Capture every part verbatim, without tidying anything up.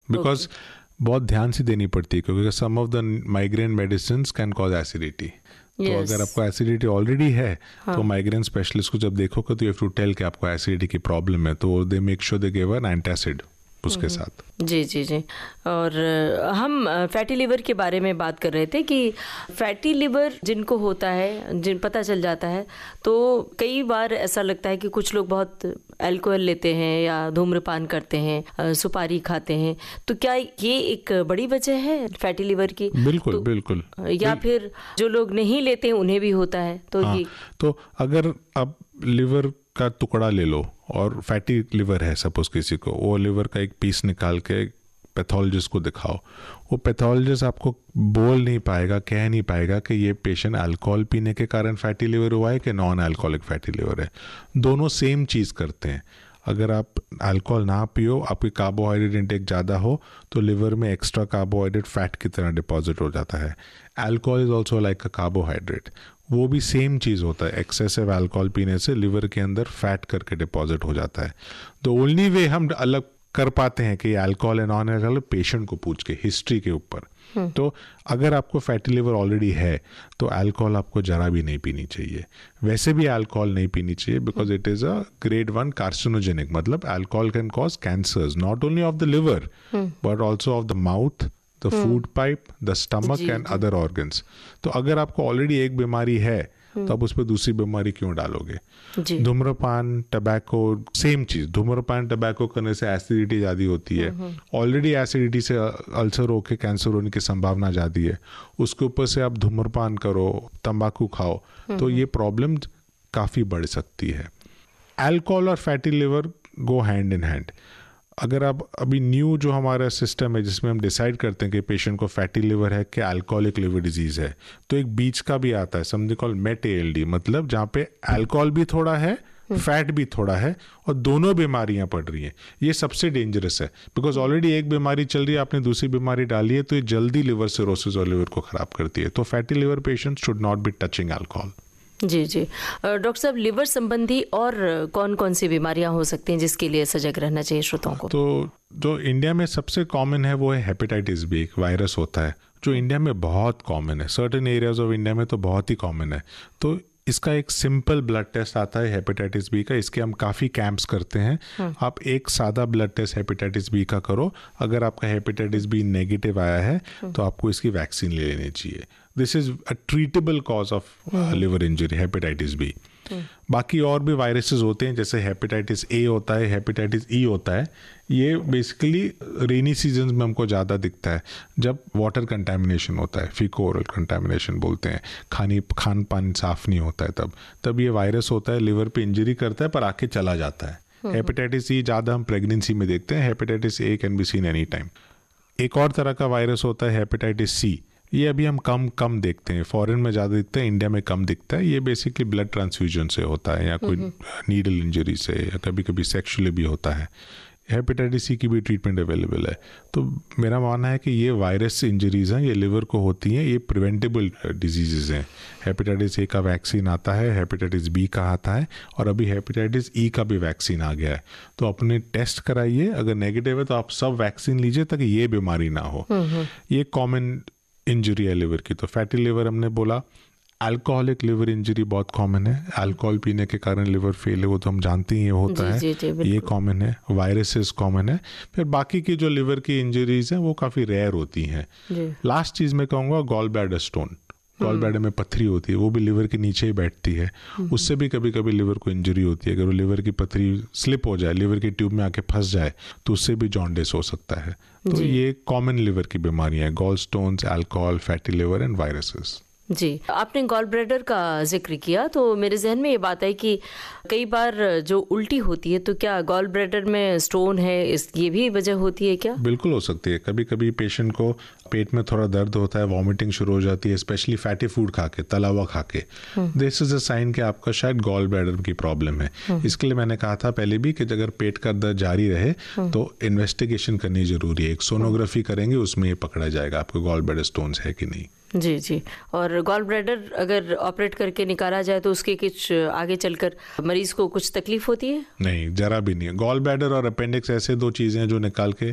Because okay. बहुत ध्यान से देनी पड़ती है क्योंकि सम of the migraine medicine can cause acidity. Yes. तो अगर आपको एसिडिटी ऑलरेडी है हाँ. तो माइग्रेन स्पेशलिस्ट को जब देखोगे तो यू हैव टू टेल कि आपको एसिडिटी की प्रॉब्लम है, तो they make sure they give an antacid उसके साथ। जी जी जी। और हम फैटी लिवर के बारे में बात कर रहे थे कि फैटी लिवर जिनको होता है, जिन पता चल जाता है, तो कई बार ऐसा लगता है कि कुछ लोग बहुत अल्कोहल लेते हैं या धूम्रपान करते हैं, सुपारी खाते हैं, तो क्या ये एक बड़ी वजह है फैटी लिवर की? बिल्कुल तो, बिल्कुल। या फिर जो लोग नहीं लेते हैं उन्हें भी होता है? तो हाँ, ये तो अगर आप लिवर का टुकड़ा ले लो और फैटी लिवर है सपोज किसी को, वो लिवर का एक पीस निकाल के पैथोलॉजिस्ट को दिखाओ, वो पैथोलॉजिस्ट आपको बोल नहीं पाएगा, कह नहीं पाएगा कि ये पेशेंट अल्कोहल पीने के कारण फैटी लिवर हुआ है कि नॉन अल्कोहलिक फैटी लिवर है। दोनों सेम चीज़ करते हैं। अगर आप अल्कोहल ना पियो, आपकी कार्बोहाइड्रेट इंटेक ज़्यादा हो, तो लिवर में एक्स्ट्रा कार्बोहाइड्रेट फैट की तरह डिपॉजिट हो जाता है। Alcohol is also like a carbohydrate, वो भी सेम चीज़ होता है। एक्सेसिव अल्कोहल पीने से लिवर के अंदर फैट करके डिपॉजिट हो जाता है। द ओनली वे हम अलग कर पाते हैं कि अल्कोहल है नॉन अल्कोहल, पेशेंट को पूछ के हिस्ट्री के ऊपर। तो अगर आपको फैटी लिवर ऑलरेडी है तो अल्कोहल आपको जरा भी नहीं पीनी चाहिए। वैसे भी अल्कोहल नहीं पीनी चाहिए because it is a grade one carcinogenic, मतलब alcohol can cause cancers not only of the liver but also of the mouth, the food pipe, the stomach and other organs. तो अगर आपको ऑलरेडी एक बीमारी है तो आप उस पर दूसरी बीमारी क्यों डालोगे? धूम्रपान, टबैको, सेम चीज। धूम्रपान टबैको करने से एसिडिटी ज़्यादा होती है, ऑलरेडी एसिडिटी से अल्सर होके कैंसर होने की संभावना ज़्यादा है, उसके ऊपर से आप धूम्रपान करो, तंबाकू खाओ, तो ये प्रॉब्लम काफ़ी बढ़ सकती है। अल्कोहल और fatty liver go hand in hand. अगर आप अभी न्यू जो हमारा सिस्टम है जिसमें हम डिसाइड करते हैं कि पेशेंट को फैटी लिवर है कि अल्कोहलिक लिवर डिजीज है, तो एक बीच का भी आता है समथिंग कॉल्ड मेट एएलडी, मतलब जहाँ पे अल्कोहल भी थोड़ा है, फैट भी थोड़ा है और दोनों बीमारियां पड़ रही हैं। ये सबसे डेंजरस है बिकॉज ऑलरेडी एक बीमारी चल रही है, आपने दूसरी बीमारी डाली है, तो ये जल्दी लिवर सिरोसिस और लिवर को खराब करती है। तो fatty liver patient should not be touching alcohol. Ji ji. Doctor साहब, लिवर संबंधी और कौन कौन सी बीमारियां हो सकती हैं जिसके लिए सजग रहना चाहिए श्रोताओं को? तो जो इंडिया में सबसे कॉमन है वो है हेपेटाइटिस बी, एक वायरस होता है जो इंडिया में बहुत कॉमन है, सर्टेन एरियाज ऑफ इंडिया में तो बहुत ही कॉमन है। तो इसका एक सिंपल ब्लड टेस्ट आता है हेपेटाइटिस बी का, इसके हम काफ़ी कैंप्स करते हैं। आप एक सादा ब्लड टेस्ट हेपेटाइटिस बी का करो, अगर आपका हेपेटाइटिस बी नेगेटिव आया है तो आपको इसकी वैक्सीन ले लेनी चाहिए। This is a treatable cause of liver injury, hepatitis B. बाकी और भी वायरसेस होते हैं, जैसे हेपेटाइटिस ए होता है, हेपेटाइटिस ई होता है। ये बेसिकली रेनी सीजन में हमको ज़्यादा दिखता है जब वाटर कंटामिनेशन होता है, फीको ओरल कंटामिनेशन बोलते हैं, खानी खान पान साफ नहीं होता है, तब तब ये वायरस होता है, लिवर पे इंजरी करता है पर आके चला जाता है। हेपेटाइटिस ई ज़्यादा हम प्रेगनेंसी में देखते हैं, hepatitis A can be seen any time. एक और तरह का वायरस होता है हेपेटाइटिस सी, ये अभी हम कम कम देखते हैं, फॉरेन में ज़्यादा दिखता है, इंडिया में कम दिखता है। ये बेसिकली ब्लड ट्रांसफ्यूजन से होता है या कोई नीडल इंजरी से, या कभी कभी सेक्सुअली भी होता है। हेपेटाइटिस सी की भी ट्रीटमेंट अवेलेबल है। तो मेरा मानना है कि ये वायरस इंजरीज हैं, ये लिवर को होती हैं, ये प्रिवेंटेबल डिजीज़ हैं। हेपेटाइटिस ए का वैक्सीन आता है, हेपेटाइटिस बी का आता है, और अभी हेपेटाइटिस ई का भी वैक्सीन आ गया है। तो अपने टेस्ट कराइए, अगर नेगेटिव है तो आप सब वैक्सीन लीजिए ताकि ये बीमारी ना हो। ये कॉमन इंजरी है लिवर की। तो फैटी लिवर हमने बोला, अल्कोहलिक लिवर इंजरी बहुत कॉमन है, अल्कोहल पीने के कारण लिवर फेल है, वो तो हम जानते ही ये होता जी, है जी, जी, ये कॉमन है। वायरसेस कॉमन है। फिर बाकी की जो लिवर की इंजरीज हैं वो काफ़ी रेयर होती हैं। लास्ट चीज़ मैं कहूँगा gall bladder stone, gall bladder में पथरी होती है, वो भी लिवर के नीचे ही बैठती है, उससे भी कभी कभी लिवर को इंजरी होती है। अगर वो लिवर की पथरी स्लिप हो जाए, लिवर की ट्यूब में आके फंस जाए, तो उससे भी जॉन्डिस हो सकता है। तो ये कॉमन लिवर की बीमारियां हैं, gall stones, alcohol, fatty liver and viruses. जी, आपने गॉल ब्लैडर का जिक्र किया तो मेरे जहन में ये बात है कि कई बार जो उल्टी होती है, तो क्या गॉल ब्लैडर में स्टोन है, इस ये भी वजह होती है क्या? बिल्कुल हो सकती है। कभी कभी पेशेंट को पेट में थोड़ा दर्द होता है, वॉमिटिंग शुरू हो जाती है, स्पेशली फैटी फूड खा के, तला हुआ खा के, दिस इज अ साइन कि आपका शायद गॉल ब्लैडर की प्रॉब्लम है। इसके लिए मैंने कहा था पहले भी कि अगर पेट का दर्द जारी रहे तो इन्वेस्टिगेशन करनी जरूरी है। एक सोनोग्राफी करेंगे, उसमें ये पकड़ा जाएगा आपको गॉल ब्लैडर स्टोन्स है कि नहीं। जी जी। और गॉल ब्लैडर अगर ऑपरेट करके निकाला जाए तो उसके कुछ आगे चलकर मरीज को कुछ तकलीफ होती है? नहीं, जरा भी नहीं। गॉल ब्लैडर और अपेंडिक्स ऐसे दो चीज़ें हैं जो निकाल के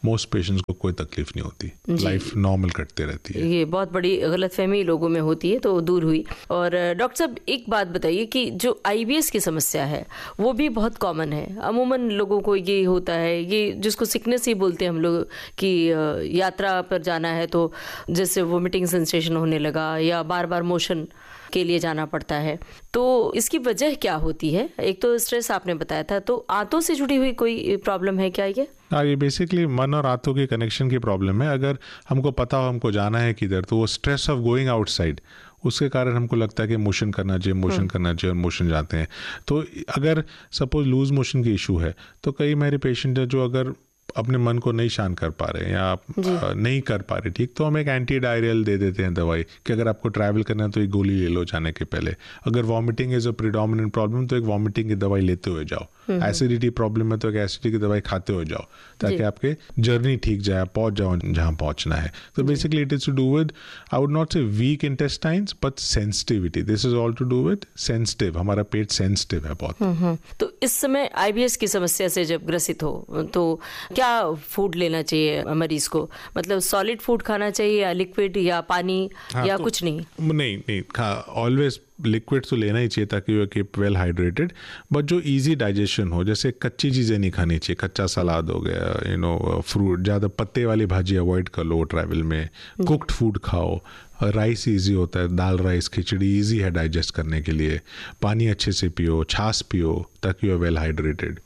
मोस्ट पेशेंट्स को कोई तकलीफ नहीं होती, लाइफ नॉर्मल कटते रहती है। ये बहुत बड़ी गलतफहमी लोगों में होती है, तो दूर हुई। और डॉक्टर साहब एक बात बताइए कि जो आईबीएस की समस्या है वो भी बहुत कॉमन है, अमूमन लोगों को ये होता है, ये जिसको सिकनेस ही बोलते हैं हम लोग, कि यात्रा पर जाना है तो जैसे वोमिटिंग सेंसेशन होने लगा या बार बार मोशन के लिए जाना पड़ता है, तो इसकी वजह क्या होती है? एक तो स्ट्रेस आपने बताया था, तो आंतों से जुड़ी हुई कोई प्रॉब्लम है क्या ये? हाँ, ये बेसिकली मन और आंतों के कनेक्शन की प्रॉब्लम है। अगर हमको पता हो हमको जाना है किधर, तो वो स्ट्रेस ऑफ गोइंग आउटसाइड, उसके कारण हमको लगता है कि मोशन करना चाहिए, मोशन करना चाहिए, और मोशन जाते हैं। तो अगर सपोज लूज मोशन की इशू है, तो कई मेरे पेशेंट है जो अगर अपने मन को नहीं शांत कर पा रहे या नहीं कर पा रहे ठीक, तो हम एक एंटी डायरियल दे देते हैं दवाई कि अगर आपको ट्रैवल करना है तो एक गोली ले लो जाने के पहले। अगर vomiting is a predominant problem तो एक वॉमिटिंग की दवाई लेते हुए जाओ। एसिडिटी प्रॉब्लम है तो एक एसिडिटी की दवाई खाते हुए जाओ, ताकि आपके जर्नी ठीक जाए, पहुंच जाओ जहाँ पहुंचना है। तो basically it is to do with, I would not से week intestines, but sensitivity. This is all to do with sensitive, हमारा पेट सेंसिटिव है बहुत। तो इस समय आईबीएस की समस्या से जब ग्रसित हो तो क्या फूड लेना चाहिए मरीज को? मतलब सॉलिड फूड खाना चाहिए या लिक्विड या पानी? हाँ, या तो, कुछ नहीं नहीं नहीं ऑलवेज लिक्विड तो लेना ही चाहिए ताकि वो कीप वेल हाइड्रेटेड, बट जो इजी डाइजेशन हो, जैसे कच्ची चीज़ें नहीं खानी चाहिए। कच्चा सलाद हो गया, यू नो फ्रूट, ज़्यादा पत्ते वाली भाजी अवॉइड कर लो ट्रैवल में। कुक्ड फूड खाओ, राइस इजी होता है, दाल राइस खिचड़ी इजी है डाइजेस्ट करने के लिए। पानी अच्छे से पियो, छाछ पियो, ताकि वो वेल हाइड्रेटेड।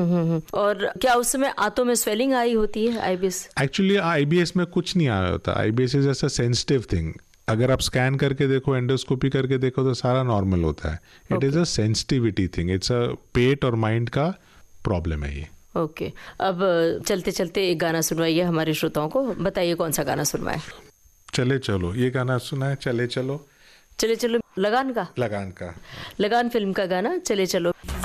और क्या उस समय आंतों में स्वेलिंग आई होती है आईबीएस? एक्चुअली आईबीएस में कुछ नहीं आया होता। आईबीएस इज ऐसा सेंसिटिव थिंग, अगर आप स्कैन करके देखो, एंडोस्कोपी करके देखो तो सारा नॉर्मल होता है। It is a sensitivity thing, it's a पेट और माइंड का प्रॉब्लम है ये। Okay okay. अब चलते चलते एक गाना सुनवाइए हमारे श्रोताओं को, बताइए कौन सा गाना सुनवाए? चले चलो, ये गाना सुना है, चले चलो। चले चलो लगान का? लगान का, लगान फिल्म का गाना चले चलो।